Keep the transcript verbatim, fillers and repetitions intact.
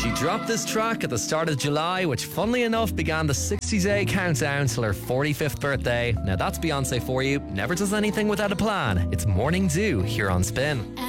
She dropped this track at the start of July, which funnily enough began the sixty day countdown till her forty-fifth birthday. Now that's Beyonce for you. Never does anything without a plan. It's Morning Dew here on Spin.